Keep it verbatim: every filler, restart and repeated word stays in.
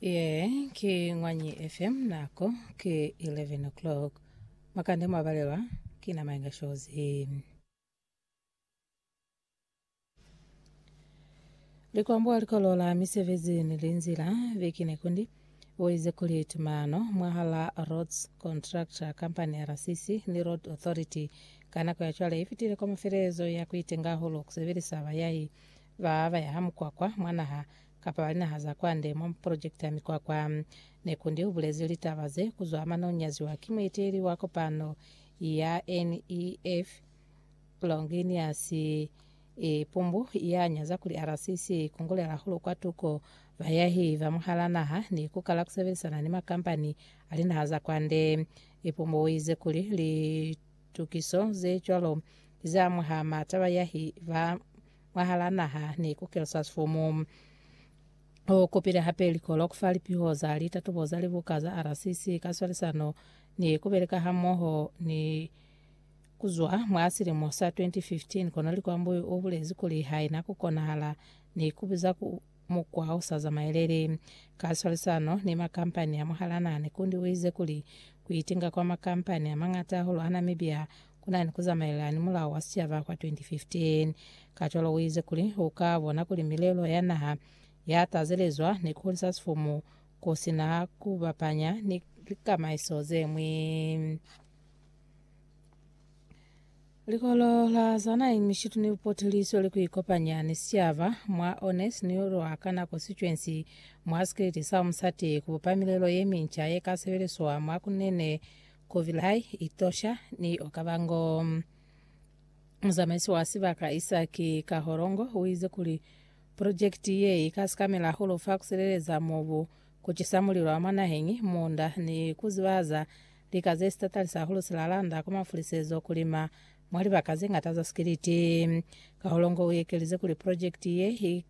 Ye ki ngwanyi F M nako ki eleven o'clock makande mwabalelwa kina mainga shozi likwambwa likolola misevezi nilinzila vikine kundi uweze kulitumano mwahala Roads Contractor Company R C C ni Road Authority kana kwa chwala ifitile kwa mafirezo ya kuitenga holo kuseverisa abayayi vava ya hamu kwa kwa mwanaha kapawalina haza kwande mwa project ya mikwa kwa nekundi ubulezi litawaze kuzwa amano nyazi wa kimwitiri wako pano ya N E F longini ya si e, pumbu ya nyaza kuli R C C kungule la hulu kwa tuko vayahi vamuhalanaha ni kukala kuseverisa na nima kampani alina haza kwande e, pumbu ize kuli li tukiso ze chwalo za muhama tawayahi va mwahalanaha ni kukelo sasfumu o kopira hapeli kolo kufali pihoza litatuboza libukaza R C C kaswalisano ni kubeleka hamoho ni kuzwa mwasiri mosa twenty fifteen kono likwambu obulezi kuli hai na kukona hala ni kubiza ku mukwa usaza maelele kaswalisano ni makampani ya muhalana ni kundi wize kuli kuitinga kwa makampani ya mangata holo anamibia kuna ni kuza maelani mula wasiava kwa twenty fifteen kacholo wize kuli ukabona kuli milelo yanaha yatazelezwa ni kulisa sifumu kusina kubapanya ni kama isoze mwi likolo la zana imishitu ni upotiliso likuikopanya ni siava mwa honest ni uro akana constituency mwa skiriti sa msati kupamilelo yemincha yekasevereswa mwa kunene kovilai itosha ni okabango mzamesi wa sivaka Isaki Kahorongo uize kuli projekti ye ikasikamela hulu fakuseleleza mobu kuchisamulirwa mwana hengi munda ni kuziwaza likazesta talisa hulu silalanda kuma fulisezo kulima mwali bakaze ngataza skiriti Kahorongo uyekelize kuli projekti ye